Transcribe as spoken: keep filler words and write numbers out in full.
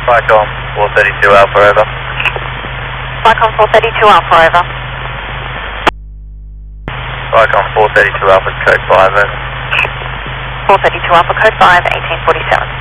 Vicom four thirty-two Alpha, over. Vicom four thirty-two Alpha, over. Vicom four thirty-two Alpha, code five, over. four thirty-two Alpha, code five, eighteen forty-seven.